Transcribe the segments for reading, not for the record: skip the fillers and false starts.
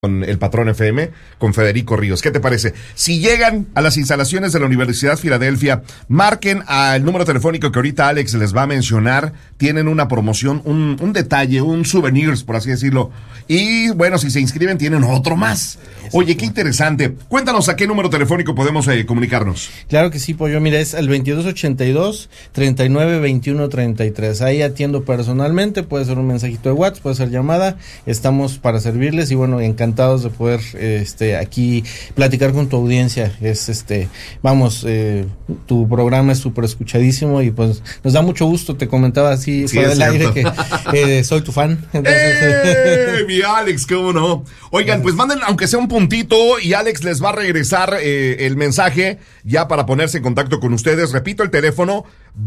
Con el Patrón FM, con Federico Ríos. ¿Qué te parece? Si llegan a las instalaciones de la Universidad Filadelfia, marquen al número telefónico que ahorita Alex les va a mencionar. Tienen una promoción, un detalle, un souvenirs, por así decirlo. Y bueno, si se inscriben, tienen otro más. Oye, qué interesante. Cuéntanos a qué número telefónico podemos comunicarnos. Claro que sí, Pollo. Mira, es el 2282-392133. Ahí atiendo personalmente. Puede ser un mensajito de WhatsApp, puede ser llamada. Estamos para servirles y bueno, encantados de poder aquí platicar con tu audiencia. Tu programa es súper escuchadísimo y pues nos da mucho gusto. Te comentaba así fuera del aire que soy tu fan. Entonces, mi Alex, cómo no. Oigan, pues manden aunque sea un puntito y Alex les va a regresar el mensaje ya para ponerse en contacto con ustedes. Repito el teléfono: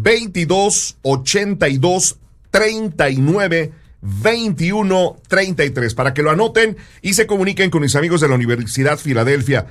2282-3921-33, para que lo anoten y se comuniquen con mis amigos de la Universidad Filadelfia.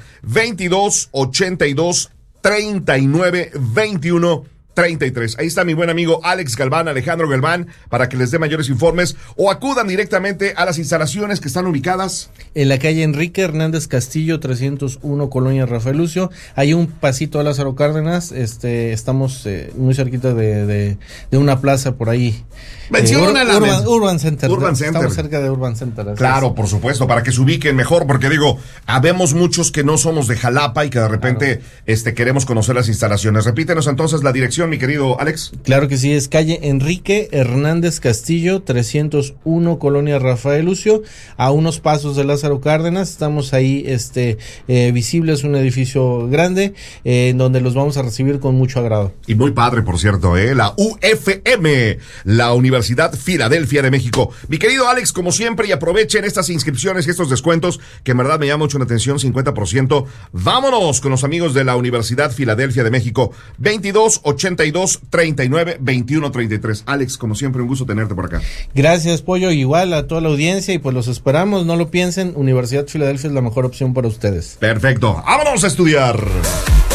2282-3921-33. Ahí está mi buen amigo Alex Galván, Alejandro Galván, para que les dé mayores informes o acudan directamente a las instalaciones que están ubicadas en la calle Enrique Hernández Castillo 301, Colonia Rafael Lucio. Hay un pasito a Lázaro Cárdenas. Estamos muy cerquita de una plaza por ahí. Urban Center. Estamos cerca de Urban Center. Claro, por supuesto, para que se ubiquen mejor, porque digo, habemos muchos que no somos de Jalapa y que de repente queremos conocer las instalaciones. Repítenos entonces la dirección, mi querido Alex. Claro que sí, es calle Enrique Hernández Castillo 301, Colonia Rafael Lucio, a unos pasos de Lázaro Cárdenas. Estamos ahí visibles, un edificio grande en donde los vamos a recibir con mucho agrado. Y muy padre, por cierto, la UFM, la Universidad Filadelfia de México. Mi querido Alex, como siempre, y aprovechen estas inscripciones y estos descuentos que en verdad me llama mucho la atención, 50%. Vámonos con los amigos de la Universidad Filadelfia de México. 2282-3921-33. Alex, como siempre, un gusto tenerte por acá. Gracias, Pollo, igual a toda la audiencia, y pues los esperamos, no lo piensen, Universidad Filadelfia es la mejor opción para ustedes. Perfecto, vámonos a estudiar.